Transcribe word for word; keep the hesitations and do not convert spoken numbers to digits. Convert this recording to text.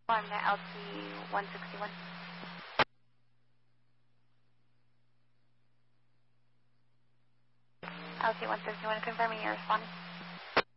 One L T one sixty-one. L T one sixty-one, confirming your response.